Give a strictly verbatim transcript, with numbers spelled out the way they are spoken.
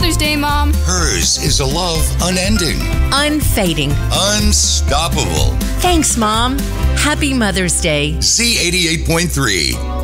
Mother's Day, Mom. Hers is a love unending, unfading, unstoppable. Thanks, Mom. Happy Mother's Day. Z eighty-eight point three.